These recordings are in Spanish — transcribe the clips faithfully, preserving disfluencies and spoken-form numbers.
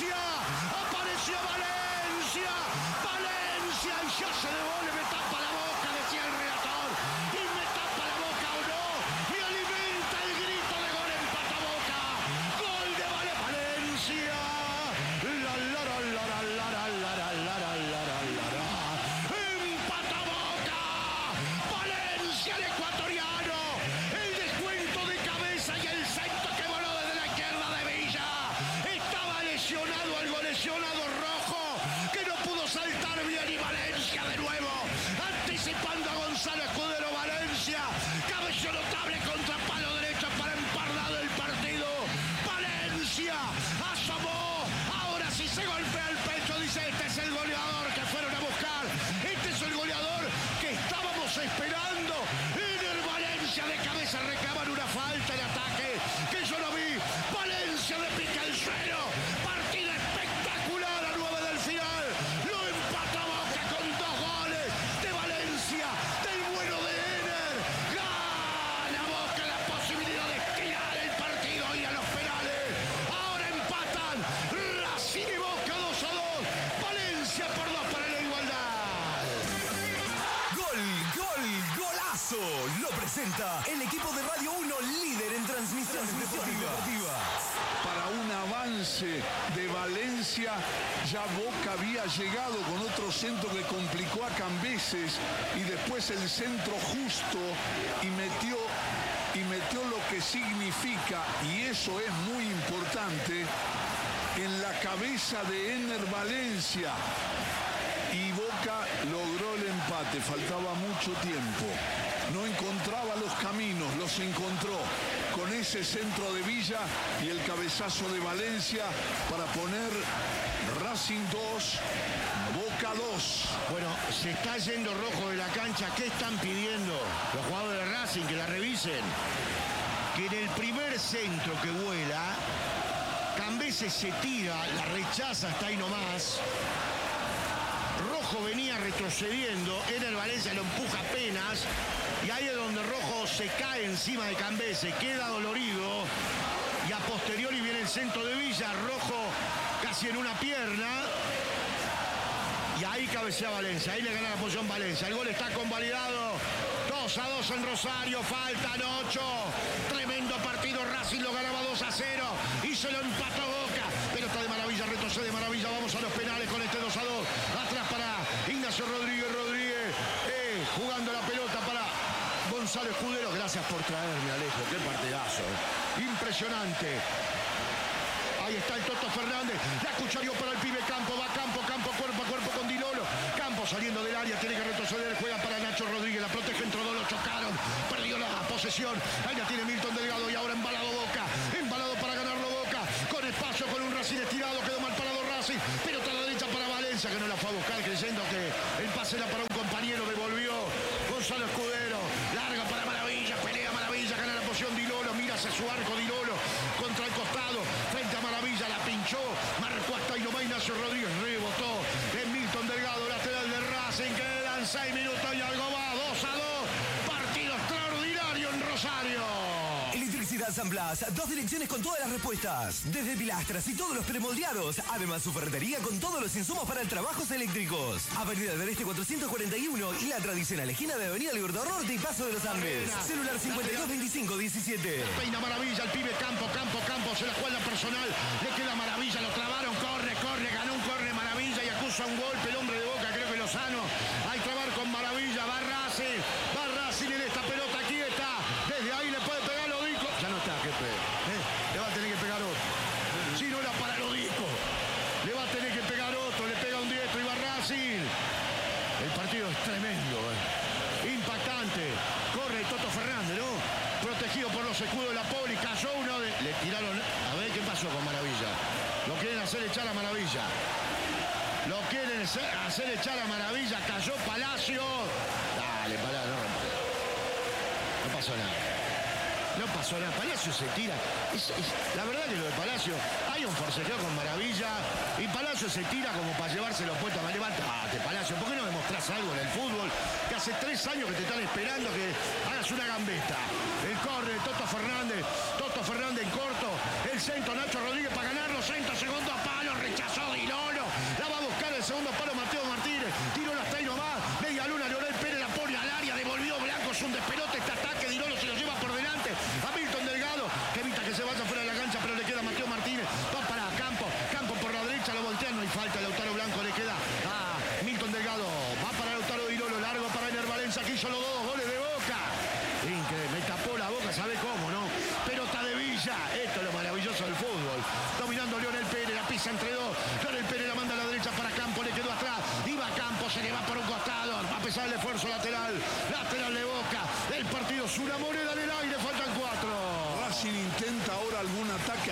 Valencia. Apareció Valencia. Valencia. Y ya se devuelve. Me tapa la boca, decía el relator. Y me tapa la boca o no. Me alimenta el grito de gol. Empata Boca. Gol de Vale Valencia. La la la la la la la la la la la la. Empata Boca. Valencia el ecuatoriano. El descuento de cabeza y el centro que voló desde la izquierda de Villa. Estaba lesionado algo lesionado Rojo, que no pudo saltar bien, y Valencia de nuevo, anticipando a Gonzalo Escudero. Valencia, cabello notable contra palo derecho para empardar el partido. Valencia asomó, ahora sí se golpea el pecho, dice: este es el goleador que fueron a buscar, este es el goleador que estábamos esperando. En el Valencia de cabeza reclaman una falta en ataque que yo no vi. Valencia de pica al suelo, partido espectacular a nueve del final. Lo empata Boca con dos goles de Valencia, del bueno de Ener. Gana Boca la posibilidad de estirar el partido y a los penales. Ahora empatan Racing y Boca dos a dos. Valencia por dos para la igualdad. Gol, gol, golazo. Lo presenta el equipo de Radio uno, líder en transmisiones deportivas. Para un avance de Valencia, ya Boca había llegado con otro centro que complicó a Cambeses, y después el centro justo y metió, y metió lo que significa, y eso es muy importante, en la cabeza de Ener Valencia. Y Boca logró el empate, faltaba mucho tiempo. No encontraba los caminos, los encontró con ese centro de Villa y el cabezazo de Valencia para poner Racing dos, Boca dos. Bueno, se está yendo Rojo de la cancha. ¿Qué están pidiendo los jugadores de Racing? Que la revisen. Que en el primer centro que vuela, Cambeses se tira, la rechaza, está ahí nomás. Rojo venía retrocediendo, Ener Valencia lo empuja apenas, y ahí es donde Rojo se cae encima de Cambeses, queda dolorido, y a posteriori viene el centro de Villa, Rojo casi en una pierna, y ahí cabecea Valencia, ahí le gana la posición Valencia. El gol está convalidado, dos a dos en Rosario, faltan ocho, tremendo partido. Racing lo ganaba dos a cero y se lo empató Boca. Pelota de Maravilla, retrocede Maravilla, vamos a los penales con este dos a dos. Atrás para Ignacio Rodríguez, Rodríguez eh, jugando la pelota para Gonzalo Escudero. Gracias por traerme, Alejo, qué partidazo, eh. Impresionante. Ahí está el Toto Fernández, la cucharió para el pibe Campo, va Campo, Campo, cuerpo a cuerpo con Di Lolo. Campo saliendo del área, tiene que retroceder, juega para Nacho Rodríguez, la protege, entró dos, lo chocaron, perdió la posesión. Ahí la tiene Milton Delgado y ahora embalado Boca, embalado para ganarlo Boca, con espacio, con un Racing estirado, quedó mal parado Racing, pelota a la derecha para Valencia, que no la fue a buscar, creyendo que el pase era para un compañero, devolvió Gonzalo Escudero, larga para Maravilla, pelea Maravilla, gana la posición Di Lolo, mira hacia su arco Di Lolo, contra el costado, frente a Maravilla, la pinchó, marcó hasta Inoma Ignacio Rodríguez, rebotó en Milton Delgado, lateral de Racing, quedan seis minutos y algo va, dos a dos, partido extraordinario en Rosario. Electricidad San Blas, dos direcciones con todas las respuestas, desde pilastras y todos los premoldeados, además su ferretería con todos los insumos para trabajos eléctricos. Avenida del Este cuatrocientos cuarenta y uno y la tradicional esquina de Avenida Libertador Norte y Paso de los Andes. Celular cincuenta y dos veinticinco diecisiete. Peina Maravilla, el pibe Campo, Campo, Campo, se la juega personal, le queda Maravilla, lo trabaron, corre, corre, ganó un corre Maravilla y acusa un golpe el hombre de Boca, creo que Lozano, hay trabar con Maravilla, va Racing, va Racing en esta pelota quieta, desde ahí le puede pegar Lodico, ya no está, jefe, ¿eh? Le va a tener que pegar otro, si no era para Lodico, le va a tener que pegar otro, le pega un diestro y va Racing, el partido es tremendo, ¿eh? Impactante, corre el Toto Fernández, ¿no? Protegido por los escudos de la Poli, cayó uno de... Le tiraron... A ver qué pasó con Maravilla. Lo quieren hacer echar a Maravilla. Lo quieren hacer echar a Maravilla. Cayó Palacio. Dale, Palacio, no rompa. No pasó nada. No pasó nada. Palacio se tira. Es, es, la verdad que lo de Palacio, hay un forcejeo con Maravilla y Palacio se tira como para llevárselo puesto. Levantate, Palacio. ¿Por qué no demostrás algo en el fútbol? Que hace tres años que te están esperando que hagas una gambeta. El corre, Toto Fernández. Toto Fernández en corto. El centro, Nacho Rodríguez para ganarlo. Centro, segundo palo, rechazo.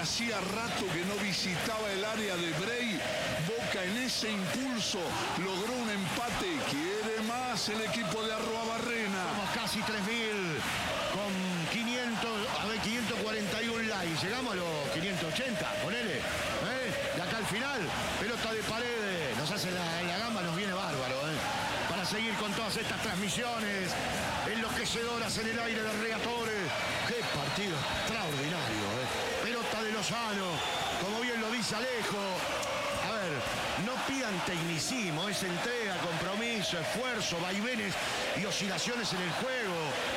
hacía rato que no visitaba el área de Brey. Boca en ese impulso logró un empate. Quiere más el equipo de Arruabarrena. Somos casi tres mil con quinientos, a ver, quinientos cuarenta y uno likes. Llegamos a los quinientos ochenta, ponele. ¿Eh? De acá al final, pelota de Paredes. Nos hace la, la gamba, nos viene bárbaro. ¿eh? Para seguir con todas estas transmisiones enloquecedoras en el aire de Regatores. Qué partido extraordinario. ¿eh? Pelota de Lozano, como bien lo dice Alejo. A ver, no pidan tecnicismo, es entrega, compromiso, esfuerzo, vaivenes y oscilaciones en el juego.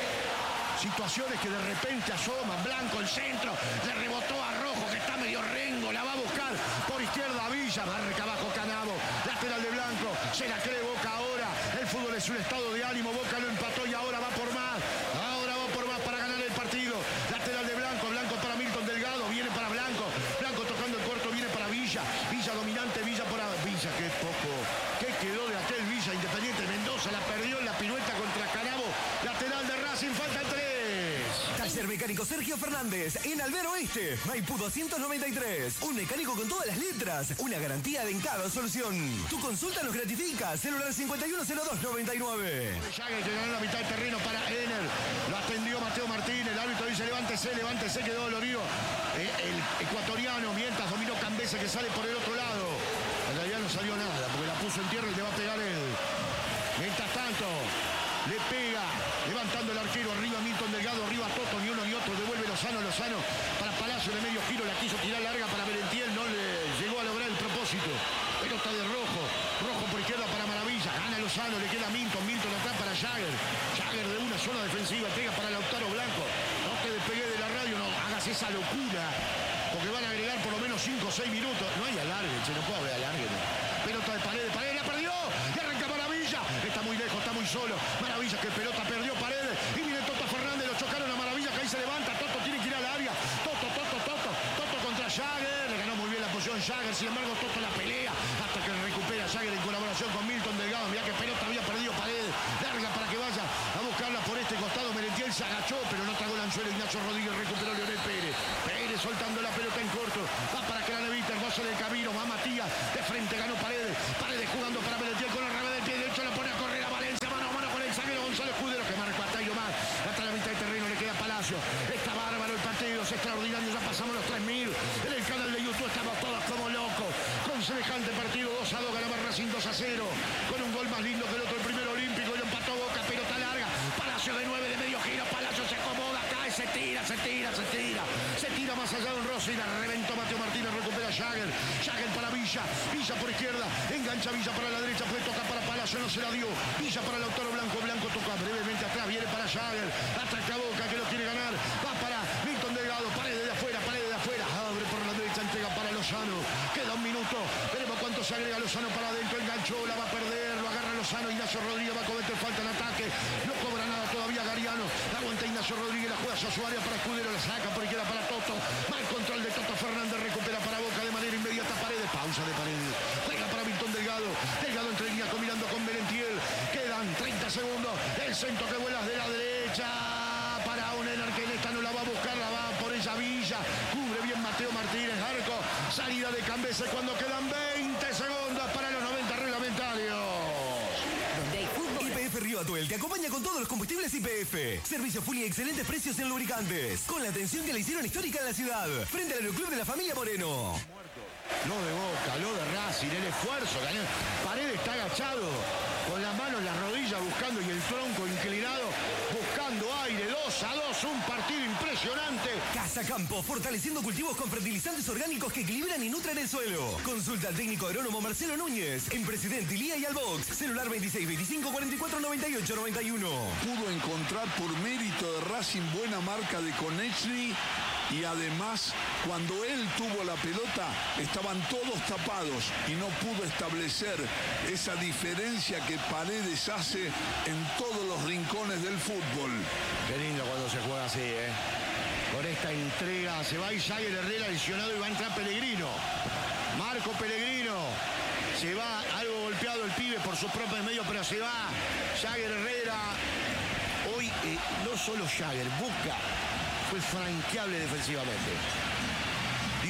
Situaciones que de repente asoman. Blanco, el centro, le rebotó a Rojo, que está medio rengo, la va a buscar por izquierda Villa, marca abajo Canavo, lateral de Blanco, se la cree Boca ahora. El fútbol es un estado de ánimo, Boca lo empató y ahora va por más. Ahora va por más para ganar el partido. Lateral de Blanco, Blanco para Milton Delgado, viene para Blanco, Blanco tocando el corto, viene para Villa, Villa dominante, Villa para Villa, qué poco, qué quedó de aquel Villa. Independiente Mendoza la perdió en la pirueta contra Canavo, lateral de Racing, falta el tres. Taller Mecánico Sergio Fernández, en Albero Oeste, Maipú doscientos noventa y tres. Un mecánico con todas las letras, una garantía de en cada solución. Tu consulta nos gratifica, celular cincuenta y uno cero dos noventa y nueve. Jagger que ganó la mitad del terreno para Ener, lo atendió Mateo Martín, el árbitro dice levántese, levántese, quedó dolorido. Eh, el ecuatoriano, mientras dominó Cambese que sale por el otro lado. En realidad no salió nada, porque la puso en tierra y le va a pegar él. Mientras tanto, le pega, levantando el arquero, arriba Milton Delgado, arriba Toto, ni uno ni otro, devuelve Lozano, Lozano para Palacio de medio giro, la quiso tirar larga para Merentiel, no le llegó a lograr el propósito. Pelota de Rojo, Rojo por izquierda para Maravilla, gana Lozano, le queda Milton, Milton atrás para Jagger, Jagger de una zona defensiva, pega para Lautaro Blanco, no te despegué de la radio, no hagas esa locura, porque van a agregar por lo menos cinco o seis minutos, no hay alargue, se no puede haber alargue, no. Pelota de Paredes, Paredes la perdió, y arranca Maravilla, está muy lejos, está muy solo, Maravilla que pelota perdió Paredes, y viene Toto Fernández, lo chocaron a Maravilla, que ahí se levanta, Toto tiene que ir al área, Toto, Toto, Toto, Toto contra Jagger, le ganó muy bien la posición Jagger, sin embargo Toto la pelea, hasta que recupera Jagger en colaboración con Milton Delgado, mirá que pelota había perdido Paredes, larga para que vaya a buscarla por este costado, Merentiel se agachó, pero no tragó el anzuelo, Ignacio Rodríguez recuperó Leonel Pérez, Pérez soltando la pelota en corto, va para Cranevita, el gozo del camino, va Matías, de frente ganó Paredes, Paredes jugando para Merentiel con el revés del pie derecho, la pone a correr a Valencia, mano a mano con el zaguero Gonzalo Escudero, que marca a Tairo más, hasta la mitad del terreno le queda Palacio, está bárbaro el partido, es extraordinario, ya pasamos los tres mil, en el canal de YouTube estamos todos como locos, con semejante partido, dos a dos, ganaba Racing dos a cero, con un gol más lindo que el otro, el primero olímpico, y lo empató Boca, pelota larga, Palacio de nueve de medio giro, Palacio se acomoda, cae, se tira, se tira, se tira, se tira más allá de un Rossi, la reventó Mateo Martínez, recupera Jagger, Jagger para Villa, Villa por izquierda, engancha Villa para la derecha, puede tocar para Palacio, no se la dio, Villa para Lautaro Blanco, Blanco toca brevemente atrás, viene para Jagger, ataca Boca que lo quiere ganar, va para Milton Delgado, Paredes de afuera, Paredes de afuera, abre por la derecha, entrega para Lozano, queda un minuto, veremos cuánto se agrega Lozano para adentro, enganchó, la va a perder, lo agarra Lozano, Ignacio Rodríguez va a cometer falta en ataque, no cobra nada todavía Gariano, la aguanta Ignacio Rodríguez, la juega hacia su área para Escudero, la saca por izquierda para Toto, mal control de Toto Fernández, recupera para Boca de manera inmediata Paredes, pausa de Paredes, juega para Milton Delgado, Delgado entre líneas combinando con Merentiel, quedan treinta segundos, el centro que vuela de la derecha para un Ener que en esta no la va a buscar, la va por ella Villa, cubre bien Mateo Martínez, arco, salida de Cambese cuando quedan veinte segundos para los noventa reglamentarios. Y P F Río Atuel te acompaña con todos los combustibles Y P F. Servicio full y excelentes precios en lubricantes. Con la atención que le hicieron histórica en la ciudad. Frente al Aeroclub de la familia Moreno. Lo de Boca, lo de Racing, el esfuerzo. Paredes está agachado, con las manos en las rodillas buscando y el tronco inclinado, buscando aire. dos a dos, un partido impresionante. Casa Campo, fortaleciendo cultivos con fertilizantes orgánicos que equilibran y nutren el suelo. Consulta al técnico agrónomo Marcelo Núñez en Presidente Ilía y Albox. Celular veintiséis veinticinco cuarenta y cuatro noventa y ocho noventa y uno. Pudo encontrar por mérito de Racing buena marca de Konechny y además cuando él tuvo la pelota estaban todos tapados y no pudo establecer esa diferencia que Paredes hace en todos los rincones del fútbol. Qué lindo cuando se juega así, ¿eh? Con esta entrega se va y Jagger Herrera lesionado y va a entrar Pellegrino. Marco Pellegrino. Se va algo golpeado el pibe por sus propios medios, pero se va Jagger Herrera. Hoy eh, no solo Jagger, Boca fue franqueable defensivamente.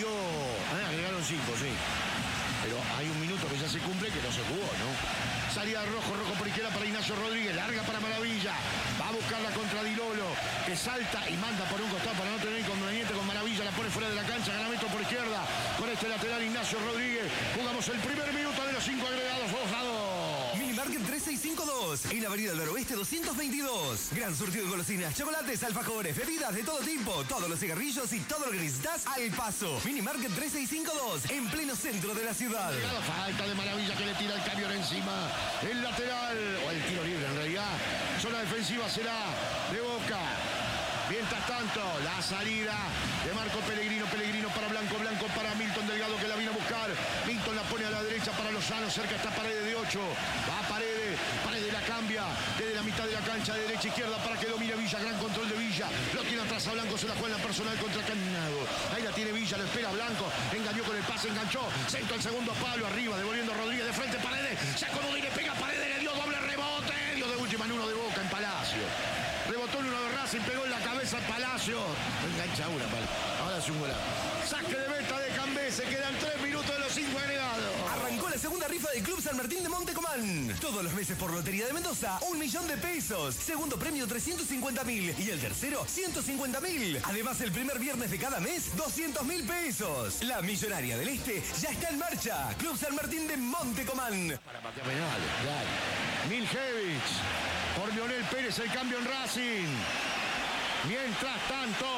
sí. Pero hay un minuto que ya se cumple que no se jugó, ¿no? Salida de rojo, rojo por izquierda para Ignacio Rodríguez, larga para Maravilla, va a buscarla contra Di Lolo, que salta y manda por un costado para no tener inconveniente con Maravilla, la pone fuera de la cancha, gana metro por izquierda, con este lateral Ignacio Rodríguez, jugamos el primer minuto de los cinco agregados, dos a dos. Minimarket tres seis cinco dos, en la avenida del Noroeste doscientos veintidós. Gran surtido de golosinas, chocolates, alfajores, bebidas de todo tipo, todos los cigarrillos y todo lo que necesitas al paso. Minimarket tres seis cinco dos, en pleno centro de la ciudad. Falta de Maravilla que le tira el camión encima. El lateral, o el tiro libre en realidad. Zona defensiva será de Boca. Mientras tanto, la salida de Marco Pellegrino, Pellegrino para Blanco, Blanco para Milton Delgado que la vino a buscar. Milton la pone a la derecha para Lozano, cerca está Paredes de ocho. Va Paredes, Paredes la cambia desde la mitad de la cancha, de derecha a izquierda para que domine Villa, gran control de Villa. Lo tiene atrás a Blanco, se la juega en la personal contra Caminado. Ahí la tiene Villa, lo espera Blanco, engañó con el pase, enganchó, centro al segundo palo, arriba, devolviendo a Rodríguez de frente, Paredes, se acomoda y le pega Paredes, le dio doble rebote, dio de última en uno de Boca en Palacio. Rebotó en uno de Racing, pegó en la cabeza al Palacio. Engancha una, ahora es un golazo. Saque de meta de Cambese, quedan tres minutos de los cinco agregados. Arrancó la segunda rifa del Club San Martín de Montecomán. Todos los meses por Lotería de Mendoza, un millón de pesos. Segundo premio, trescientos cincuenta mil. Y el tercero, ciento cincuenta mil. Además, el primer viernes de cada mes, doscientos mil pesos. La Millonaria del Este ya está en marcha. Club San Martín de Montecomán. Para patear penales, claro. Miljevich. Por Leonel Pérez el cambio en Racing. Mientras tanto,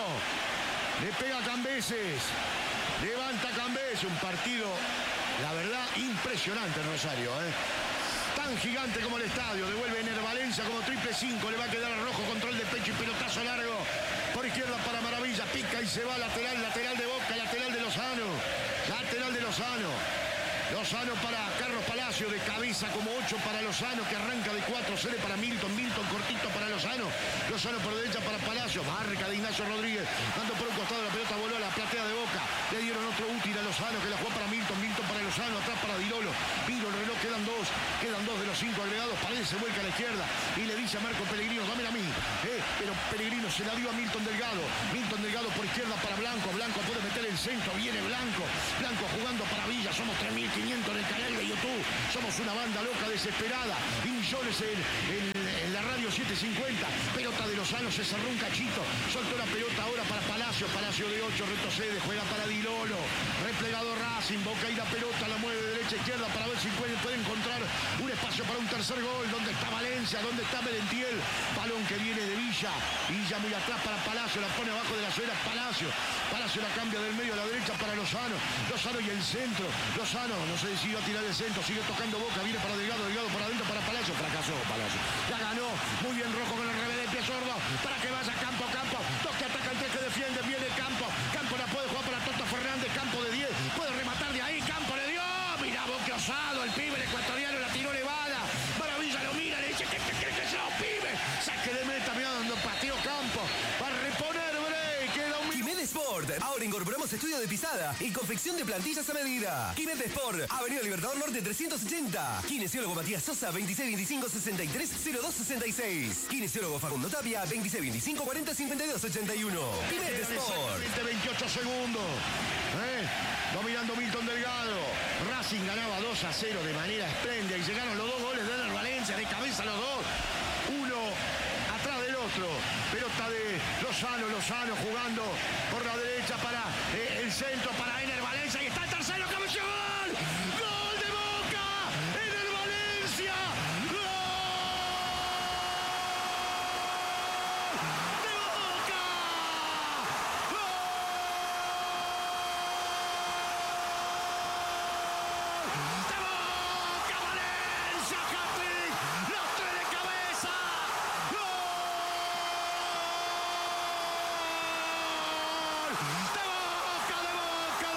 le pega Cambeses. Levanta Cambeses. Un partido, la verdad, impresionante en Rosario. ¿eh? Tan gigante como el estadio. Devuelve Ener Valencia como triple cinco. Le va a quedar a Rojo, control de pecho y pelotazo largo. Por izquierda para Maravilla. Pica y se va. Lateral, lateral de Boca. Lateral de Lozano. Lateral de Lozano. Lozano para Carlos Palacio, de cabeza como ocho para Lozano, que arranca de cuatro, sale para Milton, Milton cortito para Lozano, Lozano por derecha para Palacio, marca de Ignacio Rodríguez, dando por un costado la pelota, voló a la platea de Boca, le dieron otro útil a Lozano, que la jugó para Milton, Milton para Lozano, atrás para Di Lolo, Piro el reloj, quedan dos, quedan dos de los cinco agregados, Paredes se vuelca a la izquierda y le dice a Marco Pellegrino, dámela a mí, eh, pero Pellegrino se la dio a Milton Delgado, Milton Delgado por izquierda para Blanco, Blanco puede meter el centro, viene Blanco, Blanco jugando para Villa, somos tres mil quinientos en el canal de YouTube, somos una banda loca desesperada, y millones en, en, en la radio setecientos cincuenta, pelota de Lozano, se cerró un cachito, soltó la pelota ahora para Palacio, Palacio de ocho, retrocede, juega para Di Lolo, replegado Racing, Boca y la pelota, la mueve de derecha a izquierda para ver si puede, puede encontrar un espacio para un tercer gol, donde está Valencia, donde está Merentiel, balón que viene de Villa, Villa muy atrás para Palacio, la pone abajo de la suela, Palacio, Palacio la cambia del medio a la derecha para Lozano, Lozano y el centro, Lozano, no sé si iba a tirar el centro, sigue tocando Boca, viene para Delgado, Delgado para adentro para Palacio, fracasó Palacio, la ganó, muy bien Rojo con el revés de pie sordo, para que vaya Campo, Campo, dos que atacan, tres que defienden, viene Campo, Campo la puede jugar para Toto Fernández, Campo de diez, puede rematar de ahí, Campo le dio, mira Boque osado, el pibe, el ecuatoriano la tiró elevada, Maravilla lo mira, le dice, ¿qué te crees que sea, pibe? Saque de meta, mira donde pateó Campo, para reponer, break, queda un minuto. Quimet Sport. Ahora incorporamos estudio de pisada y confección de plantillas a medida. Quimet Sport. Avenida Libertador Norte trescientos ochenta. Kinesiólogo Matías Sosa veintiséis veinticinco sesenta y tres cero dos sesenta y seis. Kinesiólogo Facundo Tapia veintiséis veinticinco cuarenta cincuenta y dos ochenta y uno. Quimet Sport. veintiocho segundos. ¿Eh? Dominando Milton Delgado. Racing ganaba dos a cero de manera espléndida y llegaron los dos goles de Ener Valencia de cabeza los dos. Uno atrás del otro. Pelota de Lozano, Lozano jugando por la derecha para eh, el centro para Ener Valencia y está el tercero, cabeceó gol. ¡Gol de Boca! Ener Valencia. ¡Gol de Boca! ¡Gol de Boca! Valencia, hat-trick, los tres de cabeza. ¡Gol! ¡De Boca, de Boca!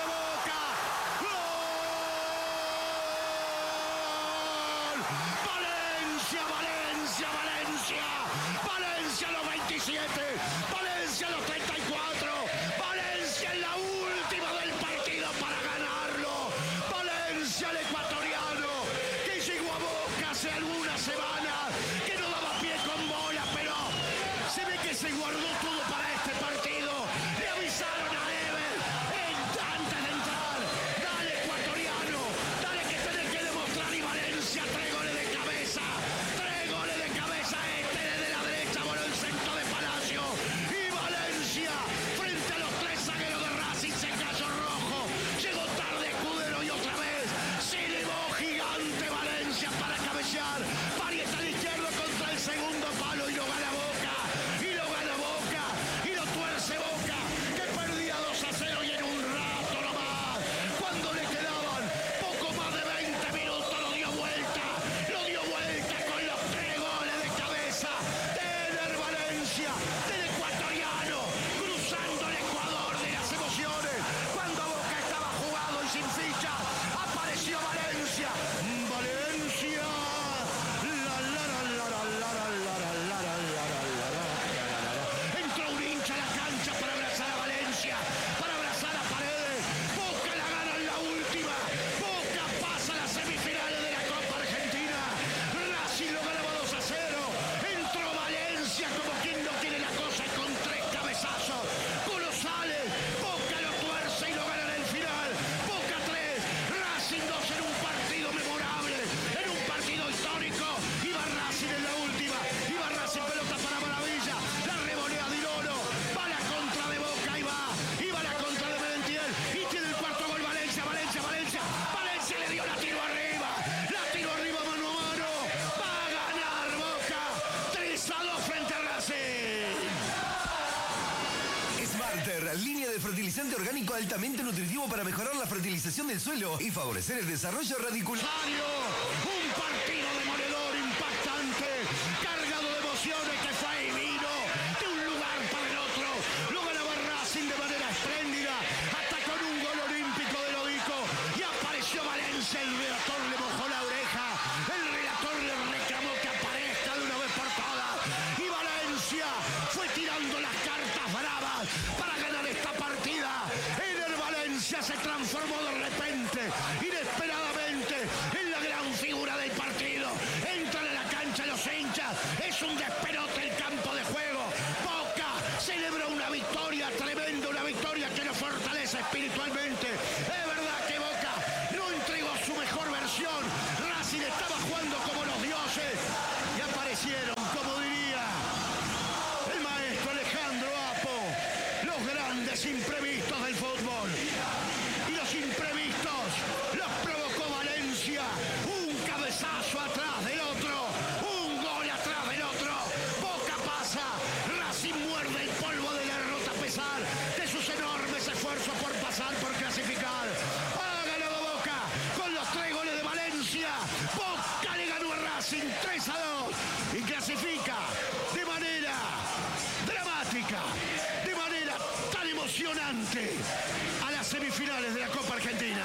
biológico altamente nutritivo para mejorar la fertilización del suelo y favorecer el desarrollo radicular. Un partido demoledor, impactante, cargado de emociones que fue y vino de un lugar para el otro. Lo ganaba Racing de manera espléndida, hasta con un gol olímpico de Lodico. Y apareció Valencia, el relator le mojó la oreja. El relator le reclamó que aparezca de una vez por todas. Y Valencia fue tirando las cartas bravas para ganar esta partida. En el Valencia se transformó de repente, inesperadamente, en la gran figura del partido. Entran a la cancha los hinchas, es un despelote el campo de juego. Boca celebra una victoria tremenda, una victoria que nos fortalece espiritualmente. Es verdad que Boca no entregó su mejor versión. Racing estaba jugando como los dioses y aparecieron, como diría el maestro Alejandro Apo, los grandes imprevistos del fútbol. Y los imprevistos los provocó Valencia. Un cabezazo atrás del otro, un gol atrás del otro. Boca pasa, Racing muerde el polvo de la derrota a pesar de sus enormes esfuerzos por pasar, por clasificar. Ha ganado Boca con los tres goles de Valencia. Boca le ganó a Racing tres a dos y clasifica de manera dramática, de manera tan emocionante a las semifinales de la Copa Argentina.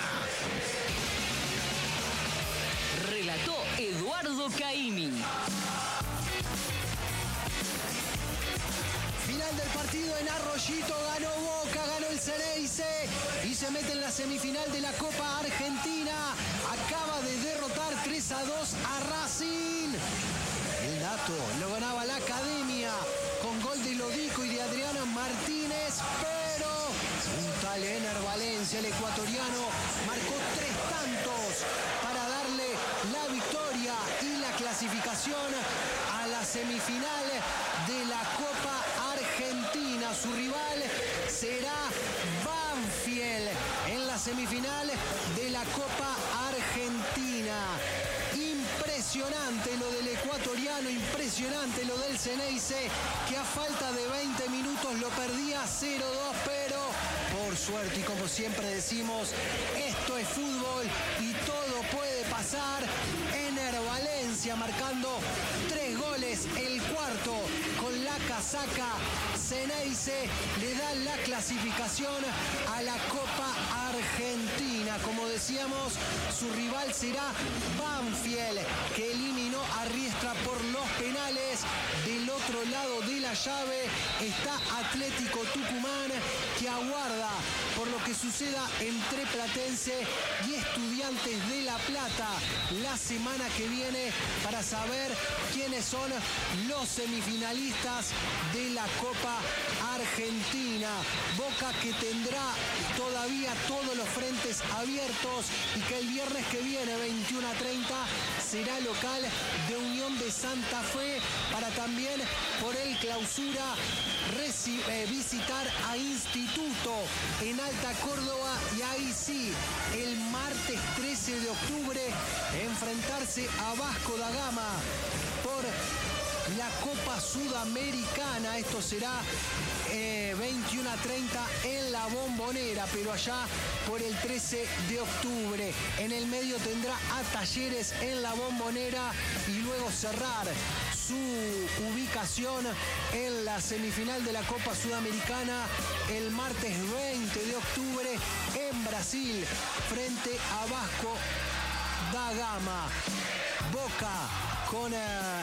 Relató Eduardo Caimi. Final del partido en Arroyito, ganó Boca, ganó el Ceneice y se mete en la semifinal de la Copa Argentina. Acaba de derrotar tres a dos a Racing. El dato lo ganaba la Academia con gol de Lodico y de Adriana Martínez, pero un tal Ener Valencia, el ecuatoriano, marcó tres tantos para darle la victoria y la clasificación a la semifinal de la Copa Argentina. Su rival será Banfield en la semifinal de la Copa Argentina. Impresionante lo del ecuatoriano, impresionante lo del Ceneice, que a falta de veinte minutos lo perdía cero dos, pero por suerte, y como siempre decimos, esto es fútbol y todo puede pasar. Ener Valencia marcando tres goles, el cuarto con la casaca Ceneice le da la clasificación a la Copa Argentina. Como decíamos, su rival será Banfield, que eliminó a Riestra por los penales. Del otro lado de la llave está Atlético Tucumán, que aguarda por lo que suceda entre Platense y Estudiantes de La Plata la semana que viene para saber quiénes son los semifinalistas de la Copa Argentina. Boca, que tendrá todavía todos los frentes abiertos y que el viernes que viene, veintiuno a treinta, será local de Unión de Santa Fe para también por el clausura eh, visitar a Instituto en Alta Córdoba y ahí sí, el martes trece de octubre, enfrentarse a Vasco da Gama por la Copa Sudamericana. Esto será eh, veintiuno a treinta en la Bombonera, pero allá por el trece de octubre. En el medio tendrá a Talleres en la Bombonera y luego cerrar su ubicación en la semifinal de la Copa Sudamericana el martes veinte de octubre en Brasil frente a Vasco da Gama. Boca con... Eh,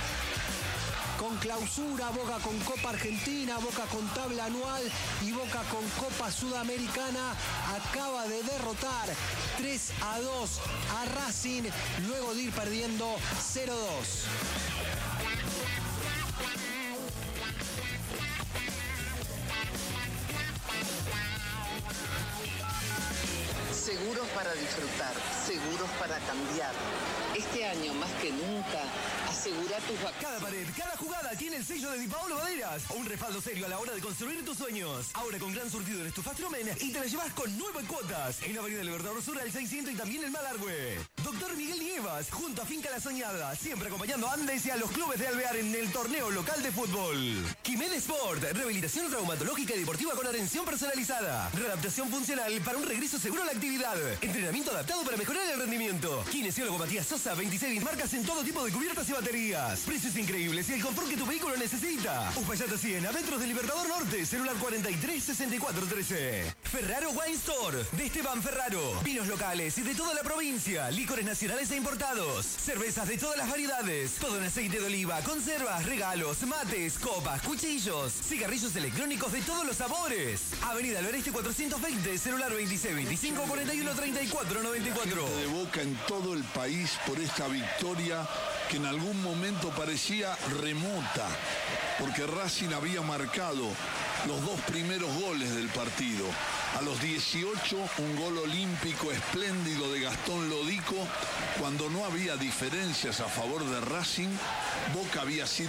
Con clausura, Boca con Copa Argentina, Boca con tabla anual y Boca con Copa Sudamericana. Acaba de derrotar tres a dos a Racing luego de ir perdiendo cero dos. Seguros para disfrutar, seguros para cambiar. Este año más que nunca, Asegura tus vacaciones. Cada pared, cada jugada tiene el sello de Di Paolo Maderas. Un respaldo serio a la hora de construir tus sueños. Ahora con gran surtido en Estufastromen y te la llevas con nueve cuotas. En Avenida Libertador Sur al seiscientos y también en Malargüe. Doctor Miguel Nievas, junto a Finca La Soñada. Siempre acompañando a Andes y a los clubes de Alvear en el torneo local de fútbol. Quimed Sport, rehabilitación traumatológica y deportiva con atención personalizada. Readaptación funcional para un regreso seguro a la actividad. Entrenamiento adaptado para mejorar el rendimiento. Kinesiólogo Matías Sosa, veintiséis marcas en todo tipo de cubiertas y baterías. Precios increíbles y el confort que tu vehículo necesita. Uspallata cien, a metros del Libertador Norte, celular cuarenta y tres sesenta y cuatro trece. Ferraro Wine Store, de Esteban Ferraro. Vinos locales y de toda la provincia. Licores nacionales e importados. Cervezas de todas las variedades. Todo en aceite de oliva, conservas, regalos, mates, copas, cuchillos, cigarrillos electrónicos de todos los sabores. Avenida al Oeste cuatrocientos veinte, celular veintiséis veinticinco cuarenta y uno treinta y cuatro noventa y cuatro. De Boca en todo el país por esta victoria que en algún momento parecía remota, porque Racing había marcado los dos primeros goles del partido. A los dieciocho, un gol olímpico espléndido de Gastón Lodico, cuando no había diferencias a favor de Racing. Boca había sido